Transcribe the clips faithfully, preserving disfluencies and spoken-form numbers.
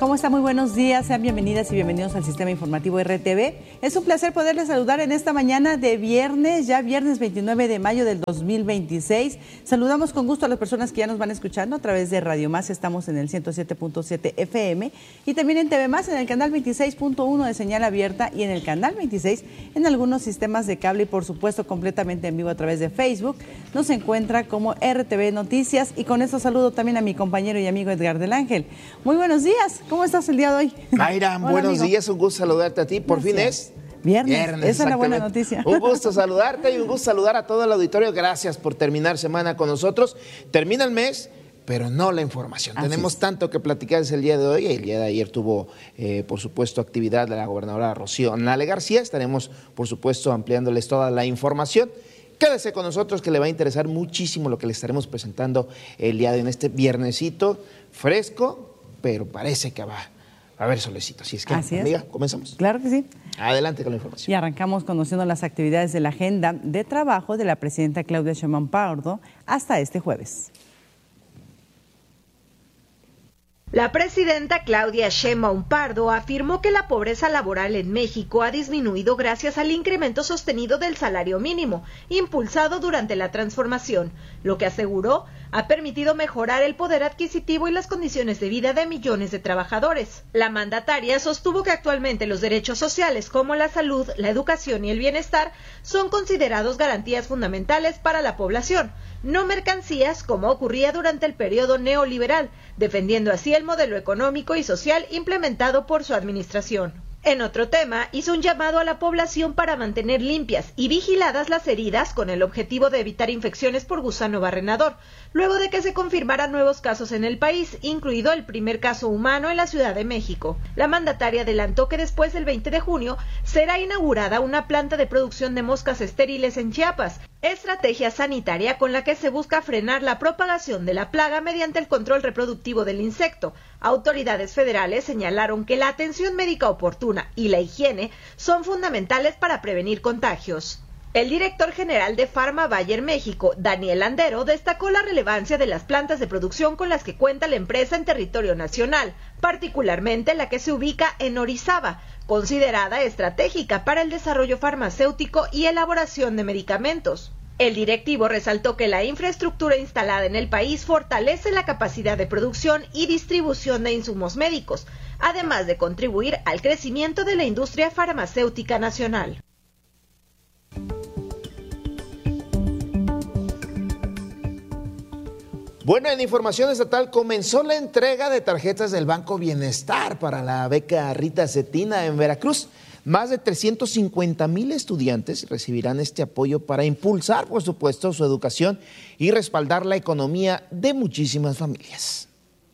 ¿Cómo está? Muy buenos días, sean bienvenidas y bienvenidos al Sistema Informativo R T V. Es un placer poderles saludar en esta mañana de viernes, ya viernes veintinueve de mayo del dos mil veintiséis. Saludamos con gusto a las personas que ya nos van escuchando a través de Radio Más, estamos en el ciento siete punto siete F M y también en T V Más en el canal veintiséis punto uno de señal abierta y en el canal veintiséis en algunos sistemas de cable y por supuesto completamente en vivo a través de Facebook. Nos encuentra como R T V Noticias y con eso saludo también a mi compañero y amigo Edgar del Ángel. Muy buenos días. ¿Cómo estás el día de hoy? Mayra, Hola, buenos amigo. días, un gusto saludarte a ti. Por Gracias. fin es viernes, viernes, esa es la buena noticia. Un gusto saludarte y un gusto saludar a todo el auditorio. Gracias por terminar semana con nosotros. Termina el mes, pero no la información. Así Tenemos es. tanto que platicar desde el día de hoy. El día de ayer tuvo, eh, por supuesto, actividad de la gobernadora Rocío Nale García. Estaremos, por supuesto, ampliándoles toda la información. Quédese con nosotros que le va a interesar muchísimo lo que le estaremos presentando el día de hoy en este viernesito fresco, pero parece que va a haber solecito. Así es que, Así es. amiga, comenzamos. Claro que sí. Adelante con la información. Y arrancamos conociendo las actividades de la agenda de trabajo de la presidenta Claudia Sheinbaum Pardo hasta este jueves. La presidenta Claudia Sheinbaum Pardo afirmó que la pobreza laboral en México ha disminuido gracias al incremento sostenido del salario mínimo, impulsado durante la transformación, lo que aseguró ha permitido mejorar el poder adquisitivo y las condiciones de vida de millones de trabajadores. La mandataria sostuvo que actualmente los derechos sociales como la salud, la educación y el bienestar son considerados garantías fundamentales para la población, no mercancías como ocurría durante el periodo neoliberal, defendiendo así el modelo económico y social implementado por su administración. En otro tema, hizo un llamado a la población para mantener limpias y vigiladas las heridas con el objetivo de evitar infecciones por gusano barrenador, luego de que se confirmaran nuevos casos en el país, incluido el primer caso humano en la Ciudad de México. La mandataria adelantó que después del veinte de junio será inaugurada una planta de producción de moscas estériles en Chiapas, estrategia sanitaria con la que se busca frenar la propagación de la plaga mediante el control reproductivo del insecto. Autoridades federales señalaron que la atención médica oportuna y la higiene son fundamentales para prevenir contagios. El director general de Pharma Bayer México, Daniel Landero, destacó la relevancia de las plantas de producción con las que cuenta la empresa en territorio nacional, particularmente la que se ubica en Orizaba, considerada estratégica para el desarrollo farmacéutico y elaboración de medicamentos. El directivo resaltó que la infraestructura instalada en el país fortalece la capacidad de producción y distribución de insumos médicos, además de contribuir al crecimiento de la industria farmacéutica nacional. Bueno, en información estatal comenzó la entrega de tarjetas del Banco Bienestar para la beca Rita Cetina en Veracruz. Más de trescientos cincuenta mil estudiantes recibirán este apoyo para impulsar, por supuesto, su educación y respaldar la economía de muchísimas familias.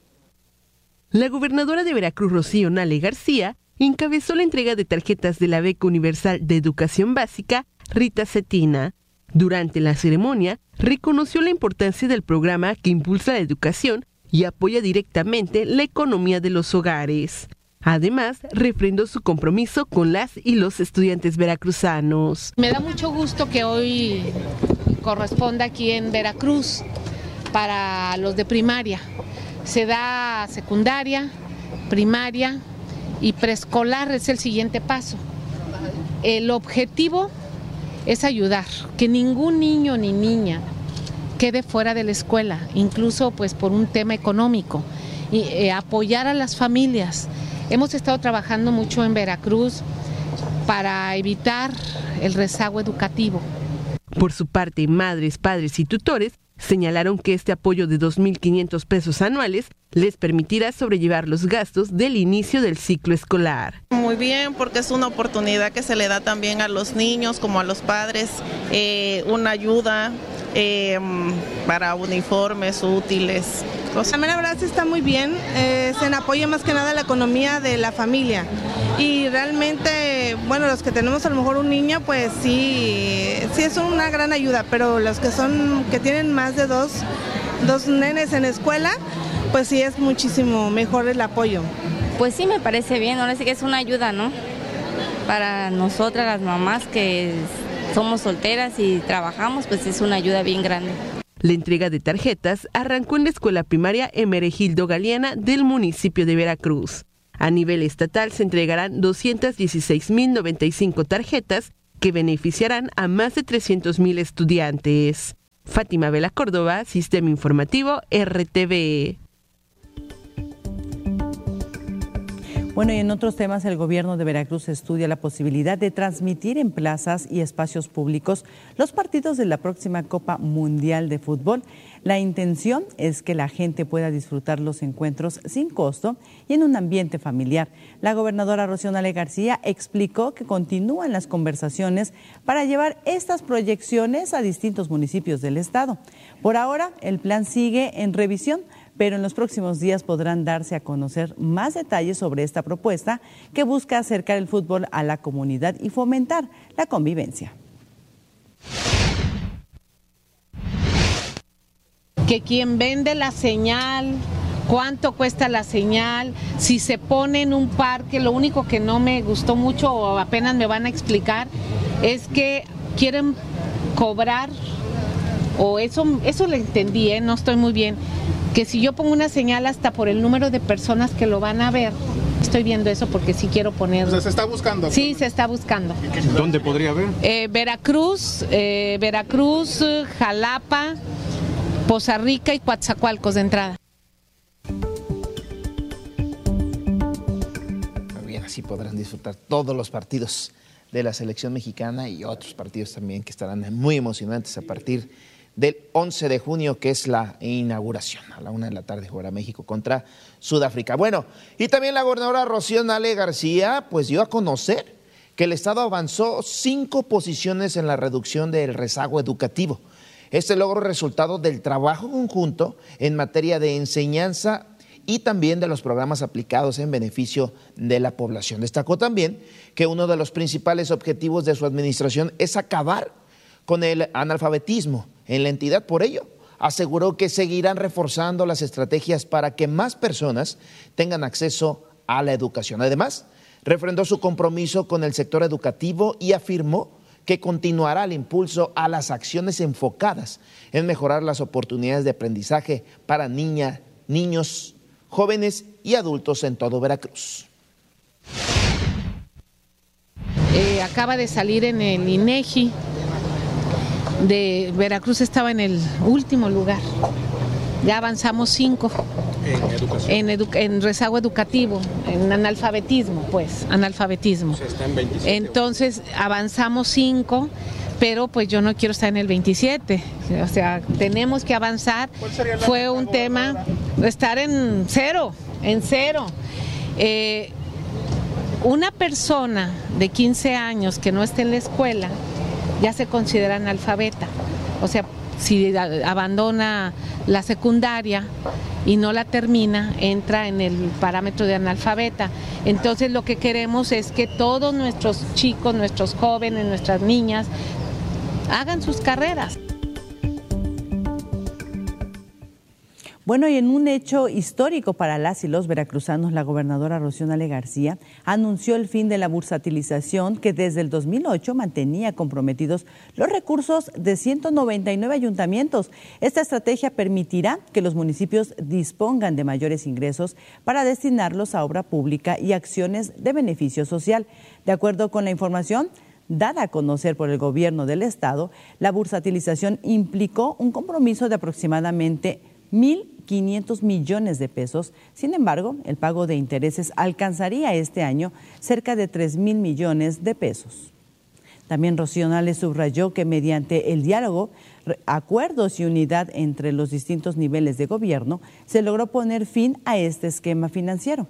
La gobernadora de Veracruz, Rocío Nale García, encabezó la entrega de tarjetas de la Beca Universal de Educación Básica Rita Cetina. Durante la ceremonia, reconoció la importancia del programa que impulsa la educación y apoya directamente la economía de los hogares. Además, refrendó su compromiso con las y los estudiantes veracruzanos. Me da mucho gusto que hoy corresponda aquí en Veracruz para los de primaria. Se da secundaria, primaria y preescolar, es el siguiente paso. El objetivo es ayudar, que ningún niño ni niña quede fuera de la escuela, incluso pues por un tema económico, y eh, apoyar a las familias. Hemos estado trabajando mucho en Veracruz para evitar el rezago educativo. Por su parte, madres, padres y tutores señalaron que este apoyo de dos mil quinientos pesos anuales les permitirá sobrellevar los gastos del inicio del ciclo escolar. Muy bien, porque es una oportunidad que se le da también a los niños como a los padres, eh, una ayuda eh, para uniformes, útiles. A mí la verdad sí está muy bien, eh, se apoya más que nada la economía de la familia y realmente, bueno, los que tenemos a lo mejor un niño, pues sí, sí es una gran ayuda, pero los que son, que tienen más de dos, dos nenes en escuela, pues sí es muchísimo mejor el apoyo. Pues sí me parece bien, ahora sí que es una ayuda, ¿no? Para nosotras las mamás que somos solteras y trabajamos, pues es una ayuda bien grande. La entrega de tarjetas arrancó en la escuela primaria Hermenegildo Galeana del municipio de Veracruz. A nivel estatal se entregarán doscientas dieciséis mil noventa y cinco tarjetas que beneficiarán a más de trescientos mil estudiantes. Fátima Vela Córdoba, Sistema Informativo R T V. Bueno, y en otros temas, el gobierno de Veracruz estudia la posibilidad de transmitir en plazas y espacios públicos los partidos de la próxima Copa Mundial de Fútbol. La intención es que la gente pueda disfrutar los encuentros sin costo y en un ambiente familiar. La gobernadora Rocío Nale García explicó que continúan las conversaciones para llevar estas proyecciones a distintos municipios del estado. Por ahora, el plan sigue en revisión, pero en los próximos días podrán darse a conocer más detalles sobre esta propuesta que busca acercar el fútbol a la comunidad y fomentar la convivencia. Que quien vende la señal, cuánto cuesta la señal, si se pone en un parque, lo único que no me gustó mucho o apenas me van a explicar es que quieren cobrar, o eso, eso lo entendí, ¿eh? No estoy muy bien, que si yo pongo una señal hasta por el número de personas que lo van a ver. Estoy viendo eso porque sí quiero poner. O sea, ¿se está buscando? Sí, se está buscando. ¿Dónde podría haber? Eh, Veracruz, eh, Veracruz, Jalapa, Poza Rica y Coatzacoalcos de entrada. Muy bien, así podrán disfrutar todos los partidos de la selección mexicana y otros partidos también que estarán muy emocionantes a partir del once de junio, que es la inauguración. A la una de la tarde jugará México contra Sudáfrica. Bueno, y también la gobernadora Rocío Nale García pues dio a conocer que el Estado avanzó cinco posiciones en la reducción del rezago educativo. Este logro es resultado del trabajo conjunto en materia de enseñanza y también de los programas aplicados en beneficio de la población. Destacó también que uno de los principales objetivos de su administración es acabar con el analfabetismo en la entidad. Por ello, aseguró que seguirán reforzando las estrategias para que más personas tengan acceso a la educación. Además, refrendó su compromiso con el sector educativo y afirmó que continuará el impulso a las acciones enfocadas en mejorar las oportunidades de aprendizaje para niñas, niños, jóvenes y adultos en todo Veracruz. Eh, acaba de salir en el INEGI. De Veracruz estaba en el último lugar, ya avanzamos cinco en educación, en, edu en rezago educativo, en analfabetismo, pues, analfabetismo. O sea, está en veintisiete. Entonces avanzamos cinco, pero pues yo no quiero estar en el veintisiete, o sea, tenemos que avanzar. Fue un tema, estar en cero, en cero. Eh, una persona de quince años que no esté en la escuela ya se considera analfabeta, o sea, si abandona la secundaria y no la termina, entra en el parámetro de analfabeta. Entonces lo que queremos es que todos nuestros chicos, nuestros jóvenes, nuestras niñas hagan sus carreras. Bueno, y en un hecho histórico para las y los veracruzanos, la gobernadora Rocío Nale García anunció el fin de la bursatilización que desde el dos mil ocho mantenía comprometidos los recursos de ciento noventa y nueve ayuntamientos. Esta estrategia permitirá que los municipios dispongan de mayores ingresos para destinarlos a obra pública y acciones de beneficio social. De acuerdo con la información dada a conocer por el gobierno del estado, la bursatilización implicó un compromiso de aproximadamente mil quinientos millones de pesos. Sin embargo, el pago de intereses alcanzaría este año cerca de tres mil millones de pesos. También Rocío Nale subrayó que mediante el diálogo, acuerdos y unidad entre los distintos niveles de gobierno, se logró poner fin a este esquema financiero.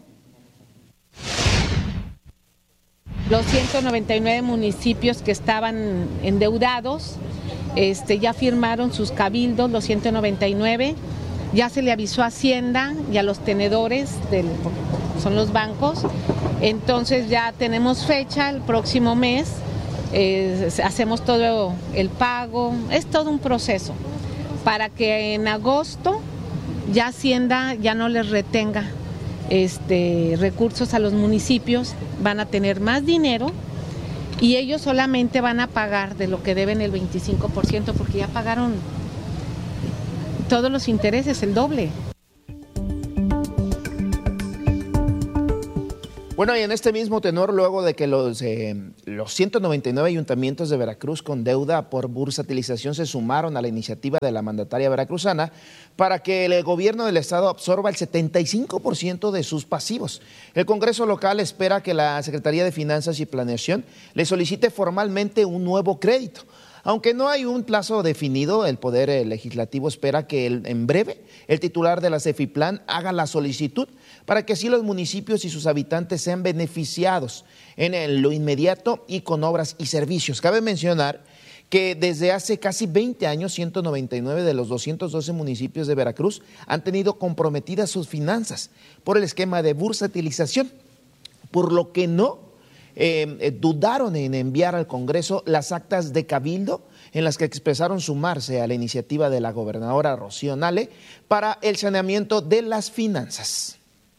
Los ciento noventa y nueve municipios que estaban endeudados este, ya firmaron sus cabildos, los ciento noventa y nueve. Ya se le avisó a Hacienda y a los tenedores, del, son los bancos, entonces ya tenemos fecha, el próximo mes, eh, hacemos todo el pago, es todo un proceso, para que en agosto ya Hacienda ya no les retenga este, recursos a los municipios, van a tener más dinero y ellos solamente van a pagar de lo que deben el veinticinco por ciento porque ya pagaron todos los intereses, el doble. Bueno, y en este mismo tenor, luego de que los, eh, los ciento noventa y nueve ayuntamientos de Veracruz con deuda por bursatilización se sumaron a la iniciativa de la mandataria veracruzana para que el gobierno del estado absorba el setenta y cinco por ciento de sus pasivos. El Congreso local espera que la Secretaría de Finanzas y Planeación le solicite formalmente un nuevo crédito. Aunque no hay un plazo definido, el Poder Legislativo espera que el, en breve el titular de la Cefiplan haga la solicitud para que así los municipios y sus habitantes sean beneficiados en el, lo inmediato y con obras y servicios. Cabe mencionar que desde hace casi veinte años, ciento noventa y nueve de los doscientos doce municipios de Veracruz han tenido comprometidas sus finanzas por el esquema de bursatilización, por lo que no Eh, eh, dudaron en enviar al Congreso las actas de cabildo en las que expresaron sumarse a la iniciativa de la gobernadora Rocío Nale para el saneamiento de las finanzas.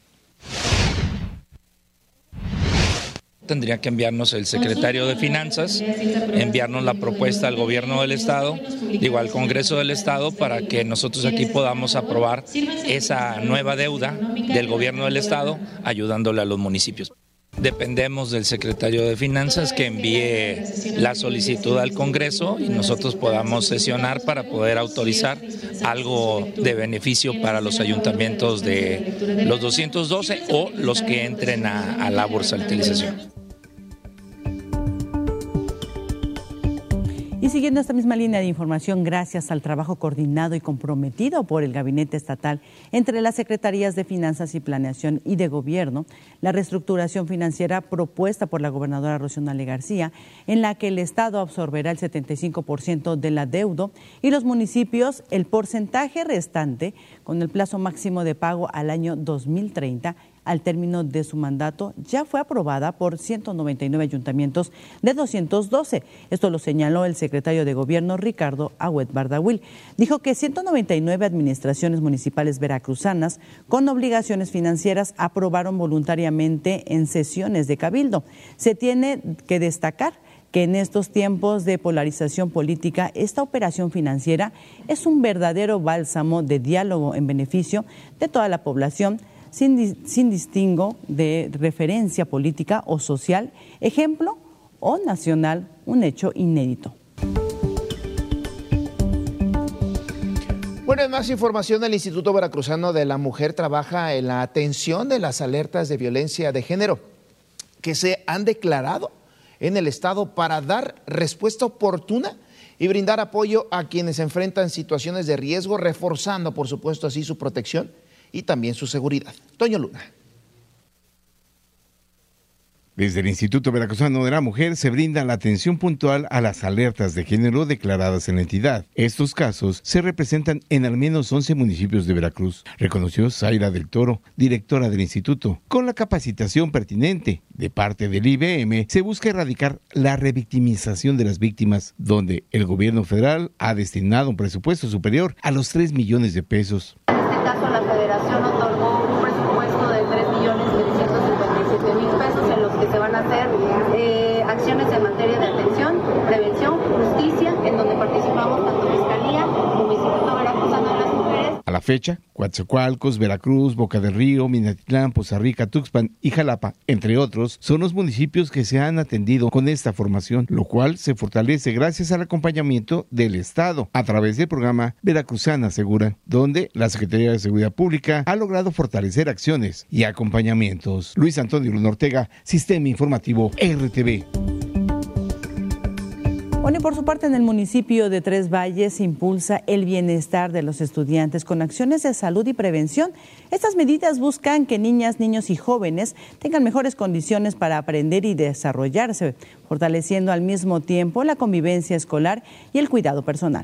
Tendría que enviarnos el secretario de Finanzas, enviarnos la propuesta al gobierno del estado, digo al Congreso del estado, para que nosotros aquí podamos aprobar esa nueva deuda del gobierno del estado, ayudándole a los municipios. Dependemos del secretario de Finanzas que envíe la solicitud al Congreso y nosotros podamos sesionar para poder autorizar algo de beneficio para los ayuntamientos de los doscientos doce o los que entren a, a la bursatilización. Y siguiendo esta misma línea de información, gracias al trabajo coordinado y comprometido por el Gabinete Estatal entre las Secretarías de Finanzas y Planeación y de Gobierno, la reestructuración financiera propuesta por la gobernadora Rocío Nale García, en la que el Estado absorberá el setenta y cinco por ciento del adeudo y los municipios el porcentaje restante con el plazo máximo de pago al año dos mil treinta, al término de su mandato, ya fue aprobada por ciento noventa y nueve ayuntamientos de doscientos doce. Esto lo señaló el secretario de Gobierno, Ricardo Agüet Bardawil. Dijo que ciento noventa y nueve administraciones municipales veracruzanas con obligaciones financieras aprobaron voluntariamente en sesiones de cabildo. Se tiene que destacar que en estos tiempos de polarización política, esta operación financiera es un verdadero bálsamo de diálogo en beneficio de toda la población, Sin, sin distingo de referencia política o social, ejemplo o nacional, un hecho inédito. Bueno, en más información, el Instituto Veracruzano de la Mujer trabaja en la atención de las alertas de violencia de género que se han declarado en el Estado para dar respuesta oportuna y brindar apoyo a quienes enfrentan situaciones de riesgo, reforzando, por supuesto, así su protección y también su seguridad. Toño Luna. Desde el Instituto Veracruzano de la Mujer se brinda la atención puntual a las alertas de género declaradas en la entidad. Estos casos se representan en al menos once municipios de Veracruz, reconoció Zaira del Toro, directora del instituto. Con la capacitación pertinente de parte del I B M, se busca erradicar la revictimización de las víctimas, donde el gobierno federal ha destinado un presupuesto superior a los tres millones de pesos. En este caso, la Federación otorgó un presupuesto de tres millones trescientos cincuenta y siete mil pesos en los que se van a hacer eh, acciones en materia de atención, prevención, justicia, en donde participamos tanto Fiscalía como Instituto Veracruzano de las Mujeres. A la fecha, Coatzacoalcos, Veracruz, Boca del Río, Minatitlán, Poza Rica, Tuxpan y Jalapa, entre otros, son los municipios que se han atendido con esta formación, lo cual se fortalece gracias al acompañamiento del Estado a través del programa Veracruzana Segura, donde la Secretaría de Seguridad Pública ha logrado fortalecer acciones y acompañamientos. Luis Antonio Luna Ortega, Sistema Informativo R T V. Bueno, y por su parte, en el municipio de Tres Valles se impulsa el bienestar de los estudiantes con acciones de salud y prevención. Estas medidas buscan que niñas, niños y jóvenes tengan mejores condiciones para aprender y desarrollarse, fortaleciendo al mismo tiempo la convivencia escolar y el cuidado personal.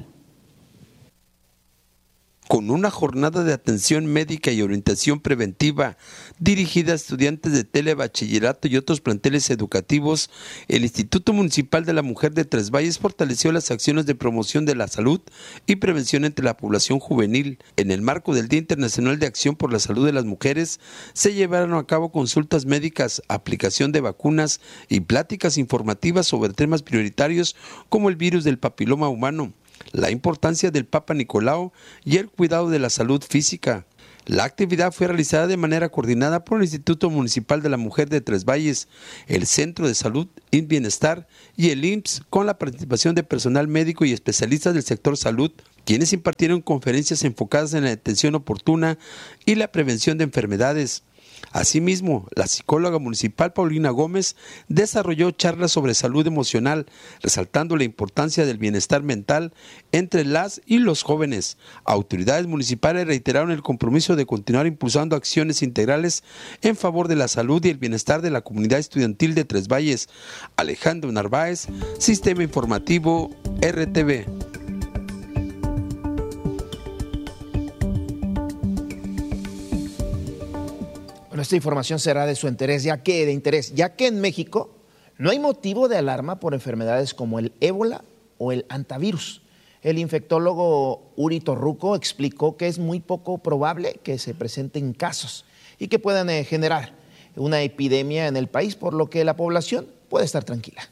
Con una jornada de atención médica y orientación preventiva dirigida a estudiantes de telebachillerato y otros planteles educativos, el Instituto Municipal de la Mujer de Tres Valles fortaleció las acciones de promoción de la salud y prevención entre la población juvenil. En el marco del Día Internacional de Acción por la Salud de las Mujeres, se llevaron a cabo consultas médicas, aplicación de vacunas y pláticas informativas sobre temas prioritarios como el virus del papiloma humano, la importancia del Papa Nicolau y el cuidado de la salud física. La actividad fue realizada de manera coordinada por el Instituto Municipal de la Mujer de Tres Valles, el Centro de Salud y Bienestar y el I M S S, con la participación de personal médico y especialistas del sector salud, quienes impartieron conferencias enfocadas en la atención oportuna y la prevención de enfermedades. Asimismo, la psicóloga municipal Paulina Gómez desarrolló charlas sobre salud emocional, resaltando la importancia del bienestar mental entre las y los jóvenes. Autoridades municipales reiteraron el compromiso de continuar impulsando acciones integrales en favor de la salud y el bienestar de la comunidad estudiantil de Tres Valles. Alejandro Narváez, Sistema Informativo R T V. Esta información será de su interés, ya que de interés, ya que en México no hay motivo de alarma por enfermedades como el ébola o el hantavirus. El infectólogo Uri Torruco explicó que es muy poco probable que se presenten casos y que puedan eh, generar una epidemia en el país, por lo que la población puede estar tranquila.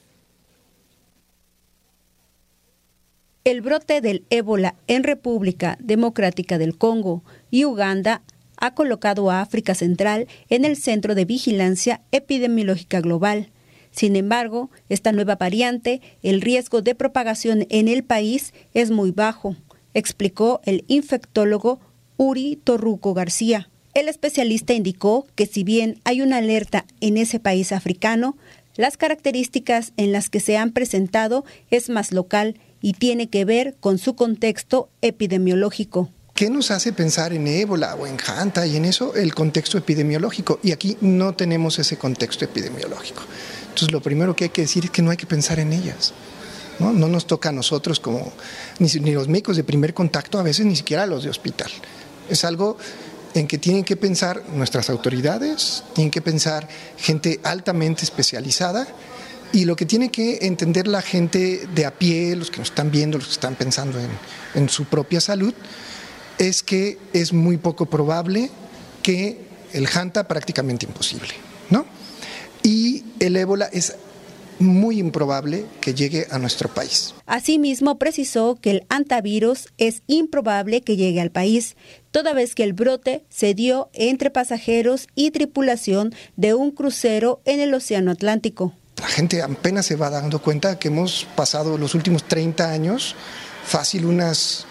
El brote del ébola en República Democrática del Congo y Uganda ha colocado a África Central en el centro de vigilancia epidemiológica global. Sin embargo, esta nueva variante, el riesgo de propagación en el país es muy bajo, explicó el infectólogo Uri Torruco García. El especialista indicó que si bien hay una alerta en ese país africano, las características en las que se han presentado es más local y tiene que ver con su contexto epidemiológico. ¿Qué nos hace pensar en ébola o en hanta y en eso? El contexto epidemiológico. Y aquí no tenemos ese contexto epidemiológico. Entonces, lo primero que hay que decir es que no hay que pensar en ellas. No, no nos toca a nosotros como ni, ni los médicos de primer contacto, a veces ni siquiera los de hospital. Es algo en que tienen que pensar nuestras autoridades, tienen que pensar gente altamente especializada, y lo que tiene que entender la gente de a pie, los que nos están viendo, los que están pensando en, en su propia salud, es que es muy poco probable que el hanta, prácticamente imposible, ¿no? Y el ébola es muy improbable que llegue a nuestro país. Asimismo, precisó que el hantavirus es improbable que llegue al país, toda vez que el brote se dio entre pasajeros y tripulación de un crucero en el Océano Atlántico. La gente apenas se va dando cuenta que hemos pasado los últimos treinta años, fácil unas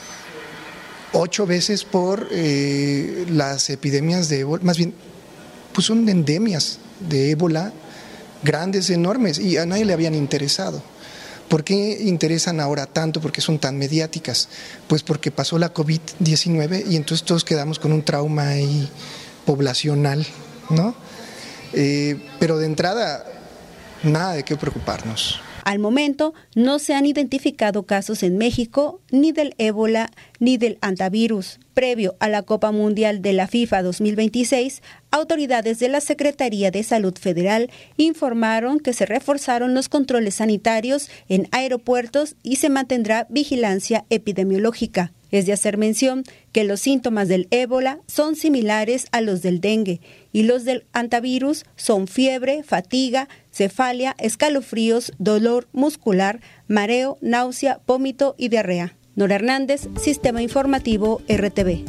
ocho veces por eh, las epidemias de ébola, más bien, pues son endemias de ébola, grandes, enormes, y a nadie le habían interesado. ¿Por qué interesan ahora tanto? ¿Por qué son tan mediáticas? Pues porque pasó la COVID diecinueve y entonces todos quedamos con un trauma ahí poblacional, ¿no? Eh, pero de entrada, nada de qué preocuparnos. Al momento, no se han identificado casos en México ni del ébola ni del hantavirus. Previo a la Copa Mundial de la FIFA dos mil veintiséis, autoridades de la Secretaría de Salud Federal informaron que se reforzaron los controles sanitarios en aeropuertos y se mantendrá vigilancia epidemiológica. Es de hacer mención que los síntomas del ébola son similares a los del dengue y los del hantavirus son fiebre, fatiga, cefalia, escalofríos, dolor muscular, mareo, náusea, vómito y diarrea. Nora Hernández, Sistema Informativo R T V.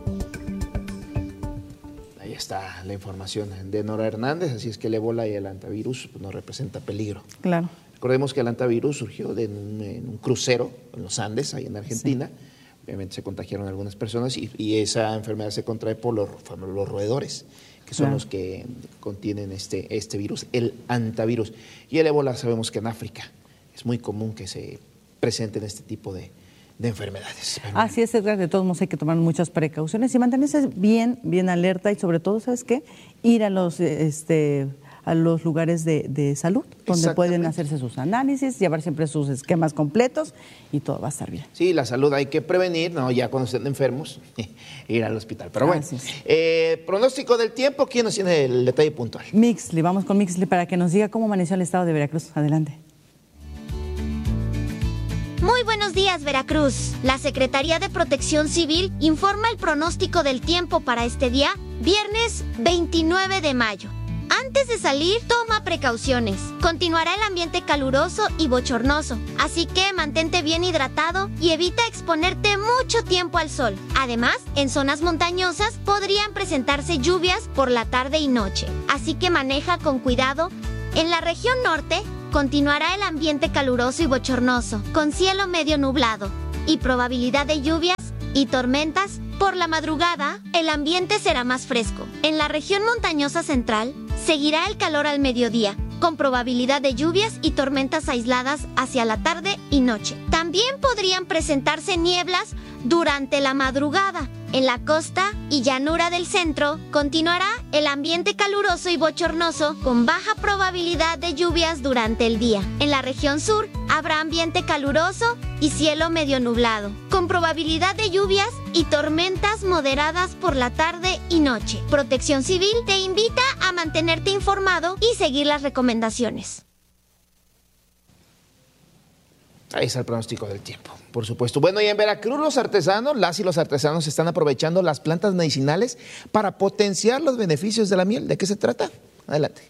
Ahí está la información de Nora Hernández, así es que el ébola y el hantavirus pues, no representa peligro. Claro. Recordemos que el hantavirus surgió de un, en un crucero en los Andes, ahí en Argentina. Sí. Obviamente se contagiaron algunas personas y, y esa enfermedad se contrae por los, los roedores, que son claro. los que contienen este, este virus, el hantavirus. Y el ébola sabemos que en África es muy común que se presenten este tipo de, de enfermedades. Pero Así es, Edgar, de todos modos hay que tomar muchas precauciones y mantenerse bien, bien alerta y sobre todo, ¿sabes qué? Ir a los... este a los lugares de, de salud, donde pueden hacerse sus análisis, llevar siempre sus esquemas completos y todo va a estar bien. Sí, la salud hay que prevenir, no ya cuando estén enfermos, ir al hospital. Pero bueno, eh, pronóstico del tiempo, ¿quién nos tiene el detalle puntual? Mixley, vamos con Mixley para que nos diga cómo amaneció el estado de Veracruz. Adelante. Muy buenos días, Veracruz. La Secretaría de Protección Civil informa el pronóstico del tiempo para este día, viernes veintinueve de mayo. Antes Antes de salir, toma precauciones. Continuará el ambiente caluroso y bochornoso, así que mantente bien hidratado y evita exponerte mucho tiempo al sol. Además, en zonas montañosas podrían presentarse lluvias por la tarde y noche, así que maneja con cuidado. En la región norte, continuará el ambiente caluroso y bochornoso, con cielo medio nublado y probabilidad de lluvias y tormentas. Por la madrugada, el ambiente será más fresco. En la región montañosa central, seguirá el calor al mediodía, con probabilidad de lluvias y tormentas aisladas hacia la tarde y noche. También podrían presentarse nieblas durante la madrugada. En la costa y llanura del centro, continuará el ambiente caluroso y bochornoso, con baja probabilidad de lluvias durante el día. En la región sur, habrá ambiente caluroso y cielo medio nublado, con probabilidad de lluvias y tormentas moderadas por la tarde y noche. Protección Civil te invita a mantenerte informado y seguir las recomendaciones. Ahí está el pronóstico del tiempo, por supuesto. Bueno, y en Veracruz los artesanos, las y los artesanos están aprovechando las plantas medicinales para potenciar los beneficios de la miel. ¿De qué se trata? Adelante.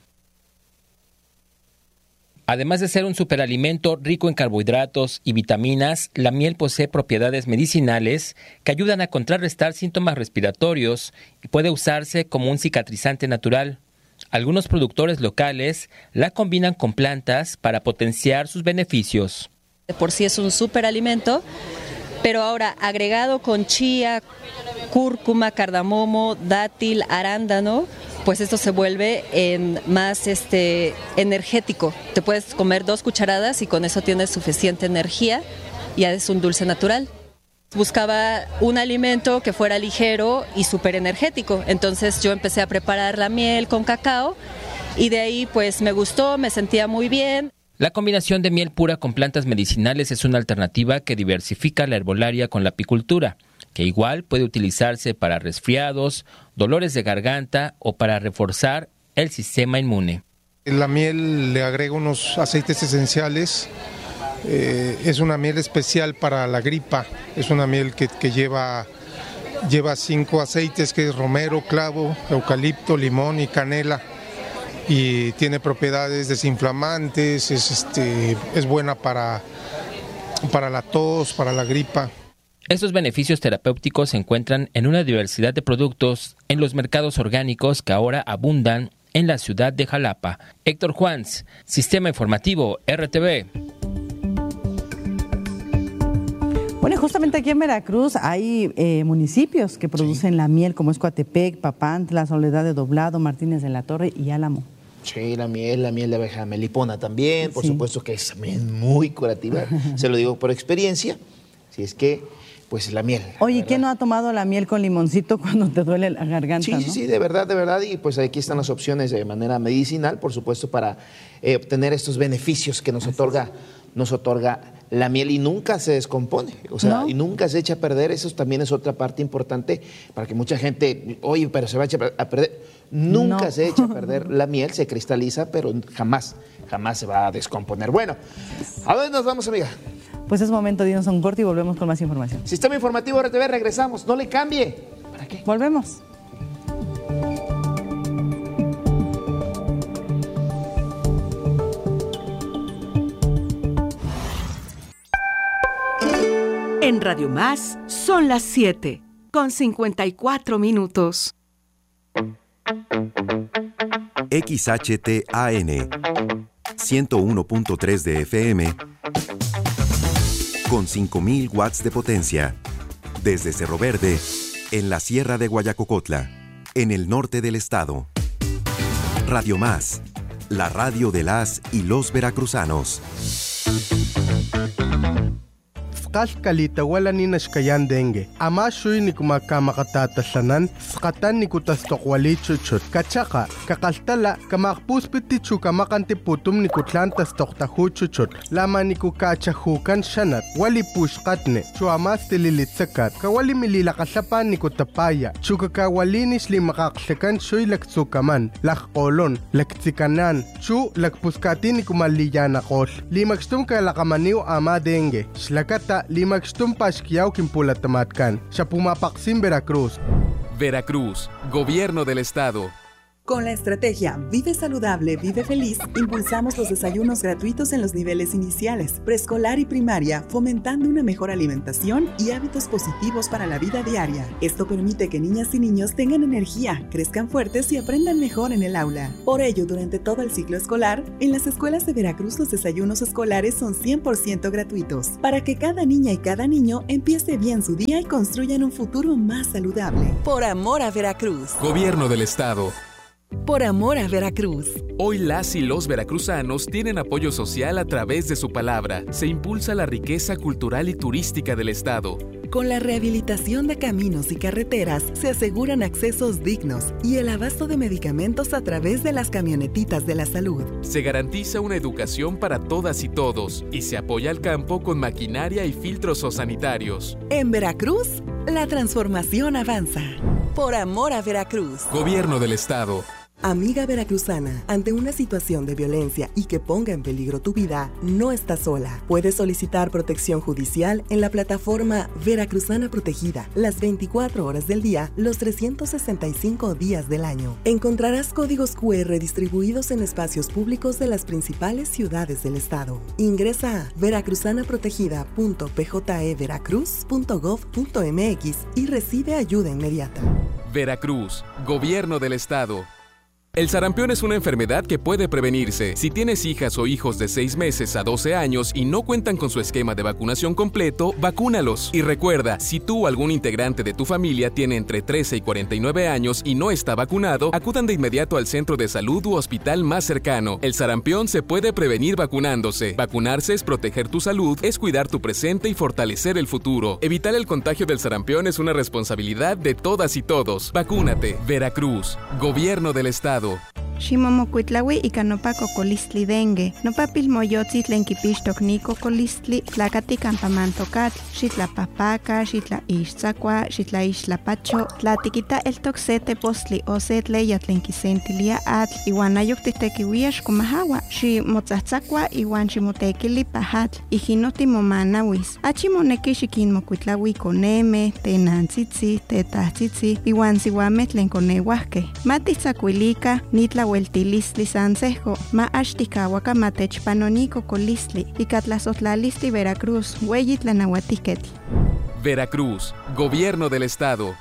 Además de ser un superalimento rico en carbohidratos y vitaminas, la miel posee propiedades medicinales que ayudan a contrarrestar síntomas respiratorios y puede usarse como un cicatrizante natural. Algunos productores locales la combinan con plantas para potenciar sus beneficios. De por sí es un superalimento, pero ahora agregado con chía, cúrcuma, cardamomo, dátil, arándano, pues esto se vuelve en más este, energético. Te puedes comer dos cucharadas y con eso tienes suficiente energía y es un dulce natural. Buscaba un alimento que fuera ligero y súper energético, entonces yo empecé a preparar la miel con cacao y de ahí pues me gustó, me sentía muy bien. La combinación de miel pura con plantas medicinales es una alternativa que diversifica la herbolaria con la apicultura, que igual puede utilizarse para resfriados, dolores de garganta o para reforzar el sistema inmune. La miel le agrega unos aceites esenciales. Eh, es una miel especial para la gripa, es una miel que, que lleva, lleva cinco aceites, que es romero, clavo, eucalipto, limón y canela, y tiene propiedades desinflamantes, es, este, es buena para, para la tos, para la gripa. Estos beneficios terapéuticos se encuentran en una diversidad de productos en los mercados orgánicos que ahora abundan en la ciudad de Jalapa. Héctor Juans, Sistema Informativo R T V. Bueno, justamente aquí en Veracruz hay eh, municipios que producen sí. la miel, como es Coatepec, Papantla, Soledad de Doblado, Martínez de la Torre y Álamo. Sí, la miel, la miel de abeja melipona también, por sí. supuesto que es también muy curativa, se lo digo por experiencia, si es que, pues la miel. Oye, ¿quién no ha tomado la miel con limoncito cuando te duele la garganta? Sí, ¿no? sí, sí, de verdad, de verdad, y pues aquí están las opciones de manera medicinal, por supuesto, para eh, obtener estos beneficios que nos otorga, nos otorga la miel y nunca se descompone, o sea, ¿no? y nunca se echa a perder. Eso también es otra parte importante para que mucha gente, oye, pero se va a echar a perder. Nunca no. se echa a perder la miel, se cristaliza, pero jamás, jamás se va a descomponer. Bueno, ¿a dónde nos vamos, amiga? Pues es momento de irnos a un corte y volvemos con más información. Sistema Informativo R T V, regresamos, no le cambie. ¿Para qué? Volvemos. En Radio Más son las siete, con cincuenta y cuatro minutos. X H T A N, ciento uno punto tres de F M, con cinco mil watts de potencia, desde Cerro Verde, en la Sierra de Guayacocotla, en el norte del estado. Radio Más, la radio de las y los veracruzanos. Kalkalita wala ni nashkayan dengue. Ama shuy ni kumakamakatatasanan, skatan ni kutastokwali chuchut. Kachaka, kakaltala, kamakpuspiti chukamakanti putum ni kutlan tastoktahu chuchut. Lama ni kukachahukan shanat, wali pushkatne, chuamas tililitsakat, kawali mililakasapan ni kutapaya, chukakawalinis li makaksekan shuy laktsukaman, lakkolon, laktsikanan, chu lakpuskati ni kumaliyanakol. Limakstum kalakamaniw ama dengue, shlakata Limaxtum Pashkiao Kimpulatamatkan, Chapumapaksim, Veracruz. Veracruz, Gobierno del Estado. Con la estrategia Vive Saludable, Vive Feliz, impulsamos los desayunos gratuitos en los niveles iniciales, preescolar y primaria, fomentando una mejor alimentación y hábitos positivos para la vida diaria. Esto permite que niñas y niños tengan energía, crezcan fuertes y aprendan mejor en el aula. Por ello, durante todo el ciclo escolar, en las escuelas de Veracruz los desayunos escolares son cien por ciento gratuitos, para que cada niña y cada niño empiece bien su día y construyan un futuro más saludable. Por amor a Veracruz. Gobierno del Estado. Por amor a Veracruz. Hoy las y los veracruzanos tienen apoyo social a través de su palabra. Se impulsa la riqueza cultural y turística del Estado. Con la rehabilitación de caminos y carreteras se aseguran accesos dignos y el abasto de medicamentos a través de las camionetitas de la salud. Se garantiza una educación para todas y todos y se apoya al campo con maquinaria y filtros sanitarios. En Veracruz, la transformación avanza. Por amor a Veracruz. Gobierno del Estado. Amiga veracruzana, ante una situación de violencia y que ponga en peligro tu vida, no estás sola. Puedes solicitar protección judicial en la plataforma Veracruzana Protegida, las veinticuatro horas del día, los trescientos sesenta y cinco días del año. Encontrarás códigos cu erre distribuidos en espacios públicos de las principales ciudades del estado. Ingresa a veracruzanaprotegida punto p j e veracruz punto gov punto m x y recibe ayuda inmediata. Veracruz, Gobierno del Estado. El sarampión es una enfermedad que puede prevenirse. Si tienes hijas o hijos de seis meses a doce años y no cuentan con su esquema de vacunación completo, vacúnalos. Y recuerda, si tú o algún integrante de tu familia tiene entre trece y cuarenta y nueve años y no está vacunado, acudan de inmediato al centro de salud u hospital más cercano. El sarampión se puede prevenir vacunándose. Vacunarse es proteger tu salud, es cuidar tu presente y fortalecer el futuro. Evitar el contagio del sarampión es una responsabilidad de todas y todos. Vacúnate. Veracruz, Gobierno del Estado. Ximomocuitlaui ika nopa cocolistli dengue. Nopa pilmoyotzi tlen kipixtok ni cocolistli tlakati campamantokatl, xitlapahpaka, xitlaixtzakua, xitlaixtlapacho, tlatikita eltok se tepostli o se tleya tlen kisentilia atl, iwan ayok titekiuia xkomahawa, ximotzatzakua iwan ximotekili pahatl, ijino timomanawis. Achi moneki xikinmokuitlaui koneme, tenantzitzi, tetahtzitzi, iwan siuameh tlen koneuahkeh. Matitzakuilika nitla hueltilistli sansejko, ma axtikawaka matechpanoniko colistli, ikatlazotlalistli Veracruz, hueyi tlanahuatiketl. Veracruz, Gobierno del Estado.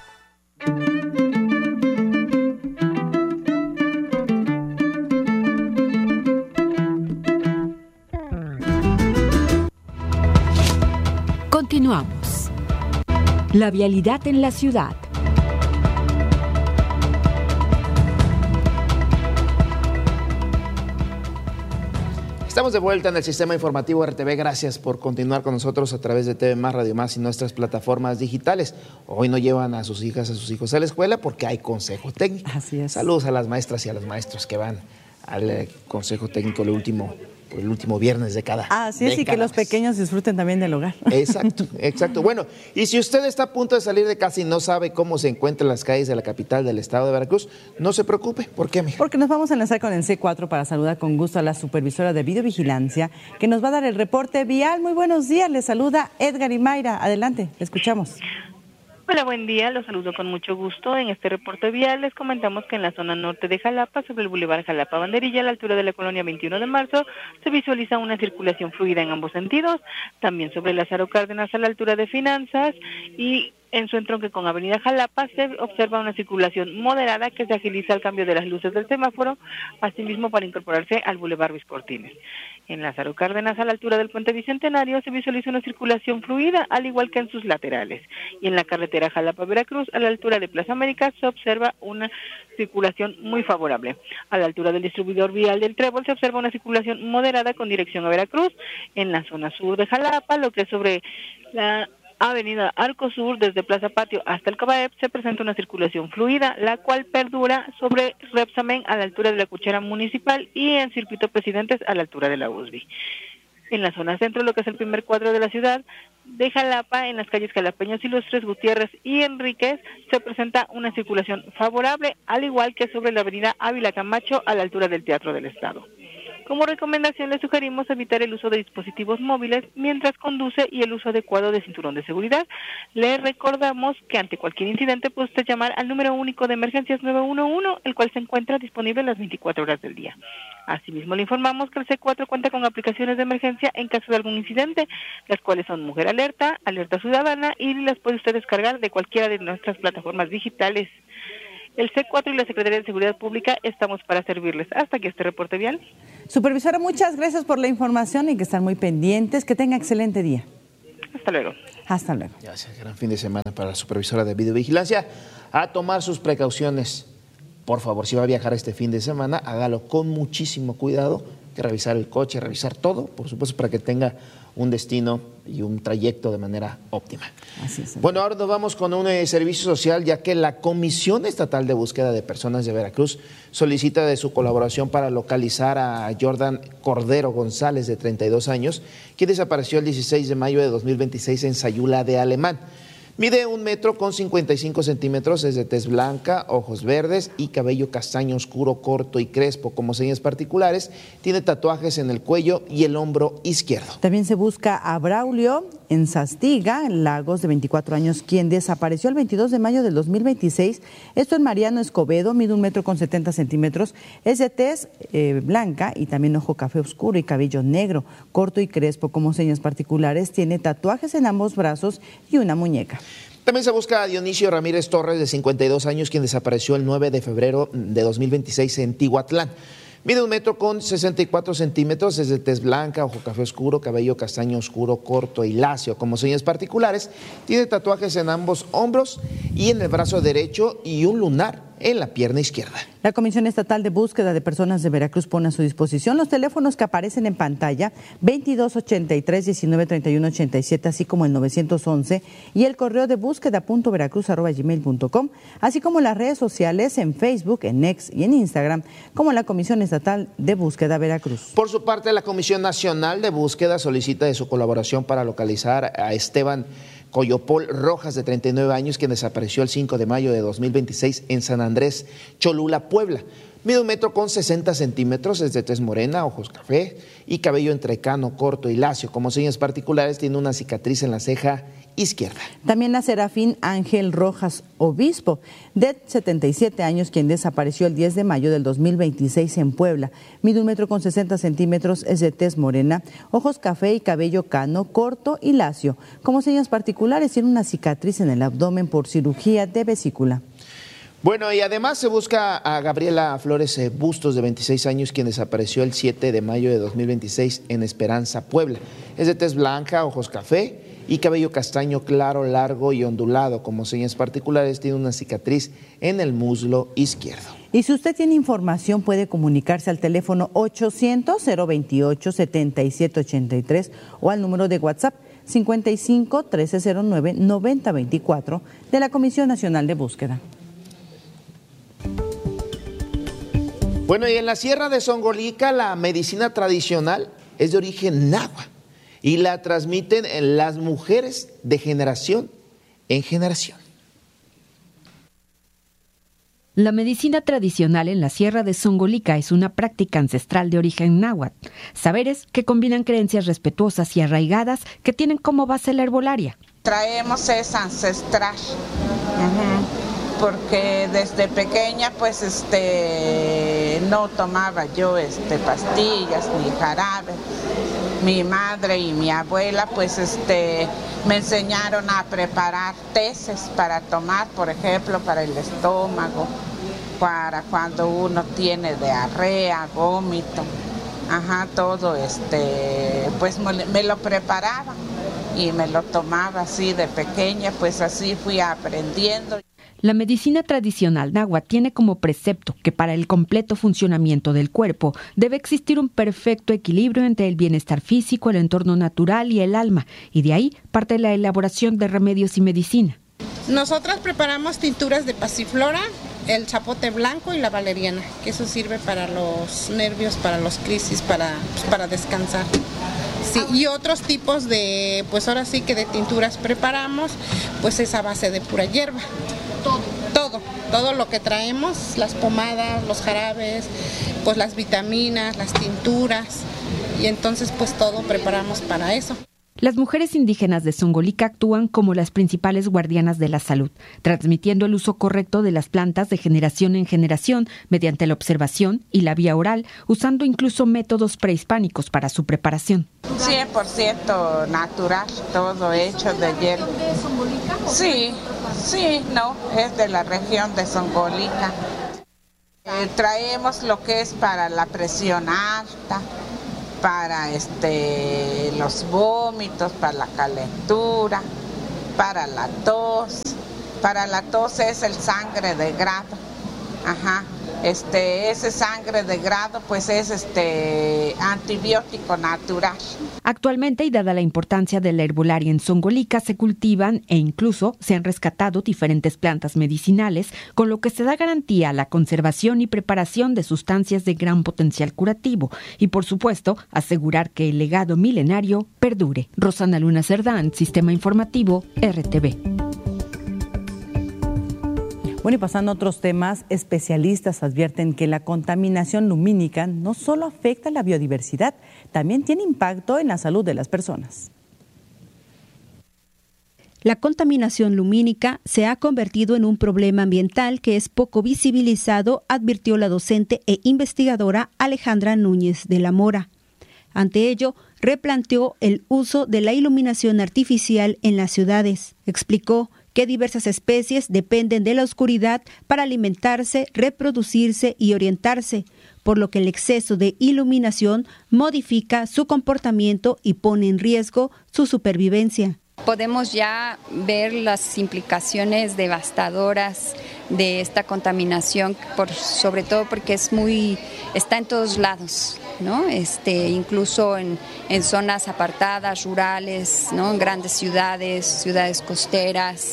Continuamos. La vialidad en la ciudad. Estamos de vuelta en el Sistema Informativo R T V. Gracias por continuar con nosotros a través de T V Más, Radio Más y nuestras plataformas digitales. Hoy no llevan a sus hijas, a sus hijos a la escuela porque hay consejo técnico. Así es. Saludos a las maestras y a los maestros que van al eh, consejo técnico el último, el último viernes de cada Así es, y que los pequeños disfruten también del hogar. Exacto, exacto. Bueno, y si usted está a punto de salir de casa y no sabe cómo se encuentran las calles de la capital del estado de Veracruz, no se preocupe. ¿Por qué, mija? Porque nos vamos a enlazar con el C cuatro para saludar con gusto a la supervisora de videovigilancia, que nos va a dar el reporte vial. Muy buenos días, le saluda Edgar y Mayra. Adelante, le escuchamos. Hola, buen día, los saludo con mucho gusto. En este reporte vial les comentamos que en la zona norte de Jalapa, sobre el bulevar Jalapa Banderilla, a la altura de la colonia veintiuno de marzo, se visualiza una circulación fluida en ambos sentidos. También sobre Lázaro Cárdenas, a la altura de Finanzas, y en su entronque con Avenida Jalapa se observa una circulación moderada que se agiliza al cambio de las luces del semáforo, asimismo para incorporarse al bulevar Luis Cortines. En Lázaro Cárdenas, a la altura del Puente Bicentenario, se visualiza una circulación fluida, al igual que en sus laterales. Y en la carretera Jalapa-Veracruz, a la altura de Plaza América, se observa una circulación muy favorable. A la altura del distribuidor vial del Trébol, se observa una circulación moderada con dirección a Veracruz. En la zona sur de Jalapa, lo que es sobre la Avenida Arco Sur, desde Plaza Patio hasta el Cabaep, se presenta una circulación fluida, la cual perdura sobre Repsamen a la altura de la Cuchera Municipal y en Circuito Presidentes a la altura de la U S B I. En la zona centro, lo que es el primer cuadro de la ciudad de Jalapa, en las calles Jalapeños Ilustres, Gutiérrez y Enríquez, se presenta una circulación favorable, al igual que sobre la avenida Ávila Camacho a la altura del Teatro del Estado. Como recomendación, le sugerimos evitar el uso de dispositivos móviles mientras conduce y el uso adecuado de cinturón de seguridad. Le recordamos que ante cualquier incidente puede usted llamar al número único de emergencias nueve uno uno, el cual se encuentra disponible las veinticuatro horas del día. Asimismo, le informamos que el C cuatro cuenta con aplicaciones de emergencia en caso de algún incidente, las cuales son Mujer Alerta, Alerta Ciudadana, y las puede usted descargar de cualquiera de nuestras plataformas digitales. El C cuatro y la Secretaría de Seguridad Pública estamos para servirles. Hasta aquí este reporte vial. Supervisora, muchas gracias por la información y que están muy pendientes. Que tenga excelente día. Hasta luego. Hasta luego. Gracias. Gran fin de semana para la supervisora de videovigilancia. A tomar sus precauciones. Por favor, si va a viajar este fin de semana, hágalo con muchísimo cuidado. Hay que revisar el coche, revisar todo, por supuesto, para que tenga un destino y un trayecto de manera óptima. Así es. Bueno, ahora nos vamos con un eh, servicio social, ya que la Comisión Estatal de Búsqueda de Personas de Veracruz solicita de su colaboración para localizar a Jordan Cordero González, de treinta y dos años, quien desapareció el dieciséis de mayo de dos mil veintiséis en Sayula de Alemán. Mide un metro con cincuenta y cinco centímetros, es de tez blanca, ojos verdes y cabello castaño oscuro, corto y crespo. Como señas particulares, tiene tatuajes en el cuello y el hombro izquierdo. También se busca a Braulio en Sastiga, en Lagos, de veinticuatro años, quien desapareció el veintidós de mayo del dos mil veintiséis. Esto en Mariano Escobedo, mide un metro con setenta centímetros, es de tez eh, blanca y también ojo café oscuro y cabello negro, corto y crespo. Como señas particulares, tiene tatuajes en ambos brazos y una muñeca. También se busca a Dionisio Ramírez Torres, de cincuenta y dos años, quien desapareció el nueve de febrero de dos mil veintiséis en Tihuatlán. Mide un metro con sesenta y cuatro centímetros, es de tez blanca, ojo café oscuro, cabello castaño oscuro, corto y lacio. Como señas particulares, tiene tatuajes en ambos hombros y en el brazo derecho y un lunar en la pierna izquierda. La Comisión Estatal de Búsqueda de Personas de Veracruz pone a su disposición los teléfonos que aparecen en pantalla, veintidós ochenta y tres, diecinueve treinta y uno ochenta y siete, así como el novecientos once, y el correo de búsqueda punto veracruz arroba gmail punto com, así como las redes sociales en Facebook, en X y en Instagram, como la Comisión Estatal de Búsqueda Veracruz. Por su parte, la Comisión Nacional de Búsqueda solicita de su colaboración para localizar a Esteban Coyopol Rojas, de treinta y nueve años, quien desapareció el cinco de mayo de dos mil veintiséis en San Andrés Cholula, Puebla. Mide un metro con sesenta centímetros, es de tez morena, ojos café y cabello entrecano, corto y lacio. Como señas particulares, tiene una cicatriz en la ceja izquierda. También a Serafín Ángel Rojas Obispo, de setenta y siete años, quien desapareció el diez de mayo del dos mil veintiséis en Puebla. Mide un metro con sesenta centímetros, es de tez morena, ojos café y cabello cano, corto y lacio. Como señas particulares, tiene una cicatriz en el abdomen por cirugía de vesícula. Bueno, y además se busca a Gabriela Flores Bustos, de veintiséis años, quien desapareció el siete de mayo de dos mil veintiséis en Esperanza, Puebla. Es de tez blanca, ojos café y cabello castaño claro, largo y ondulado. Como señas particulares, tiene una cicatriz en el muslo izquierdo. Y si usted tiene información, puede comunicarse al teléfono ochocientos, cero veintiocho, setenta y siete ochenta y tres o al número de WhatsApp cincuenta y cinco, trece cero nueve, noventa veinticuatro de la Comisión Nacional de Búsqueda. Bueno, y en la Sierra de Songolica la medicina tradicional es de origen náhuatl y la transmiten las mujeres de generación en generación. La medicina tradicional en la Sierra de Songolica es una práctica ancestral de origen náhuatl, saberes que combinan creencias respetuosas y arraigadas que tienen como base la herbolaria. Traemos esa ancestral. Uh-huh. Porque desde pequeña pues este no tomaba yo este pastillas ni jarabe. Mi madre y mi abuela pues este me enseñaron a preparar teces para tomar, por ejemplo, para el estómago, para cuando uno tiene diarrea, vómito. Ajá, todo este pues me lo preparaba y me lo tomaba así de pequeña, pues así fui aprendiendo. La medicina tradicional náhuatl tiene como precepto que para el completo funcionamiento del cuerpo debe existir un perfecto equilibrio entre el bienestar físico, el entorno natural y el alma, y de ahí parte la elaboración de remedios y medicina. Nosotras preparamos tinturas de pasiflora, el zapote blanco y la valeriana, que eso sirve para los nervios, para los crisis, para, pues, para descansar. Sí, y otros tipos de, pues ahora sí que de tinturas preparamos, pues es a base de pura hierba. Todo. Todo, todo lo que traemos, las pomadas, los jarabes, pues las vitaminas, las tinturas, y entonces pues todo preparamos para eso. Las mujeres indígenas de Zongolica actúan como las principales guardianas de la salud, transmitiendo el uso correcto de las plantas de generación en generación mediante la observación y la vía oral, usando incluso métodos prehispánicos para su preparación. cien por ciento natural, todo hecho de hielo. Sí, sí, no, es de la región de Zongolica. Eh, traemos lo que es para la presión alta, para este los vómitos, para la calentura, para la tos. Para la tos es el sangre de grado. Ajá. Este, ese sangre de grado pues es este antibiótico natural. Actualmente, y dada la importancia de la herbolaria en Zongolica, se cultivan e incluso se han rescatado diferentes plantas medicinales, con lo que se da garantía a la conservación y preparación de sustancias de gran potencial curativo y, por supuesto, asegurar que el legado milenario perdure. Rosana Luna Cerdán, Sistema Informativo, R T V. Bueno, y pasando a otros temas, especialistas advierten que la contaminación lumínica no solo afecta a la biodiversidad, también tiene impacto en la salud de las personas. La contaminación lumínica se ha convertido en un problema ambiental que es poco visibilizado, advirtió la docente e investigadora Alejandra Núñez de la Mora. Ante ello, replanteó el uso de la iluminación artificial en las ciudades. Explicó que diversas especies dependen de la oscuridad para alimentarse, reproducirse y orientarse, por lo que el exceso de iluminación modifica su comportamiento y pone en riesgo su supervivencia. Podemos ya ver las implicaciones devastadoras de esta contaminación, por, sobre todo porque es muy, está en todos lados, ¿no? Este, incluso en, en zonas apartadas, rurales, ¿no? En grandes ciudades, ciudades costeras,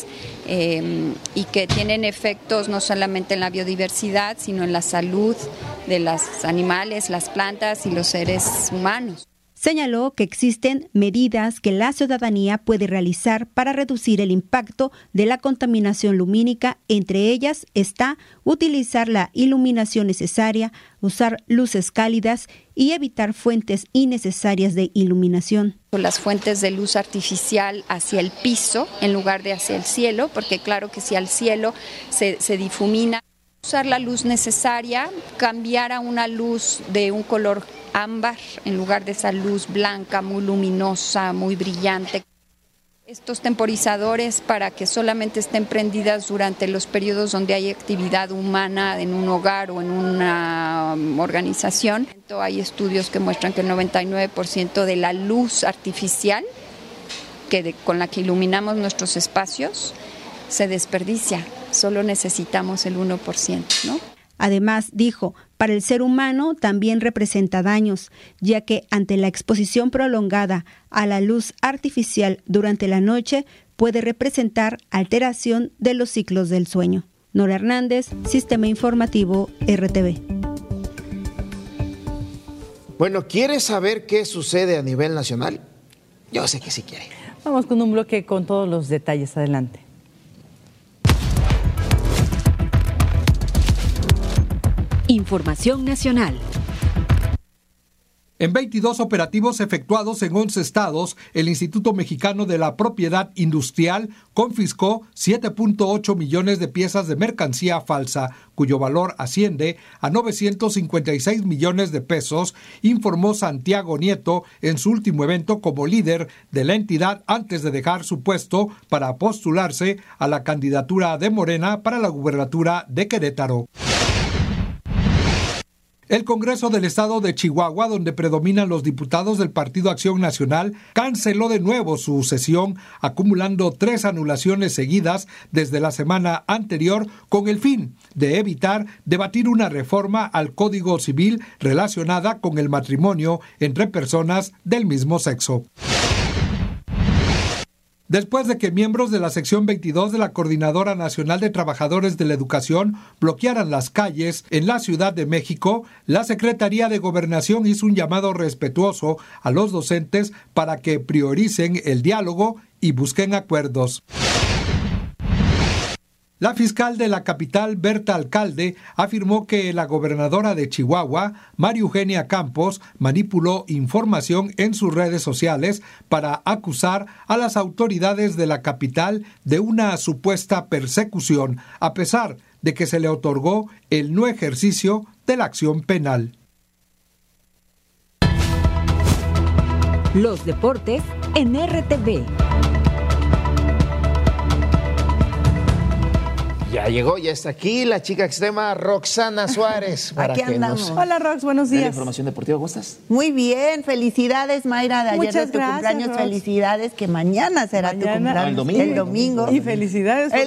eh, y que tienen efectos no solamente en la biodiversidad, sino en la salud de los animales, las plantas y los seres humanos. Señaló que existen medidas que la ciudadanía puede realizar para reducir el impacto de la contaminación lumínica. Entre ellas está utilizar la iluminación necesaria, usar luces cálidas y evitar fuentes innecesarias de iluminación. Las fuentes de luz artificial hacia el piso en lugar de hacia el cielo, porque claro que si al cielo se, se difumina. Usar la luz necesaria, cambiar a una luz de un color ámbar en lugar de esa luz blanca, muy luminosa, muy brillante. Estos temporizadores para que solamente estén prendidas durante los periodos donde hay actividad humana en un hogar o en una organización. Hay estudios que muestran que el noventa y nueve por ciento de la luz artificial que de, con la que iluminamos nuestros espacios se desperdicia. Solo necesitamos el uno por ciento, ¿no? Además, dijo, para el ser humano también representa daños, ya que ante la exposición prolongada a la luz artificial durante la noche puede representar alteración de los ciclos del sueño. Nora Hernández, Sistema Informativo, R T V. Bueno, ¿quieres saber qué sucede a nivel nacional? Yo sé que sí quiere. Vamos con un bloque con todos los detalles. Adelante. Información nacional. En veintidós operativos efectuados en once estados, el Instituto Mexicano de la Propiedad Industrial confiscó siete punto ocho millones de piezas de mercancía falsa, cuyo valor asciende a novecientos cincuenta y seis millones de pesos, informó Santiago Nieto en su último evento como líder de la entidad antes de dejar su puesto para postularse a la candidatura de Morena para la gubernatura de Querétaro. El Congreso del Estado de Chihuahua, donde predominan los diputados del Partido Acción Nacional, canceló de nuevo su sesión, acumulando tres anulaciones seguidas desde la semana anterior, con el fin de evitar debatir una reforma al Código Civil relacionada con el matrimonio entre personas del mismo sexo. Después de que miembros de la sección veintidós de la Coordinadora Nacional de Trabajadores de la Educación bloquearan las calles en la Ciudad de México, la Secretaría de Gobernación hizo un llamado respetuoso a los docentes para que prioricen el diálogo y busquen acuerdos. La fiscal de la capital, Berta Alcalde, afirmó que la gobernadora de Chihuahua, María Eugenia Campos, manipuló información en sus redes sociales para acusar a las autoridades de la capital de una supuesta persecución, a pesar de que se le otorgó el no ejercicio de la acción penal. Los deportes en R T V. Ya llegó, ya está aquí la chica extrema Roxana Suárez. Para Aquí que andamos. nos Hola, Rox, buenos dé la días. información deportiva. ¿Cómo estás? Muy bien, felicidades, Mayra, de ayer Muchas de tu gracias, cumpleaños. Rox. Felicidades, que mañana será Mañana. tu cumpleaños. Ah, el domingo. El domingo. Y felicidades. El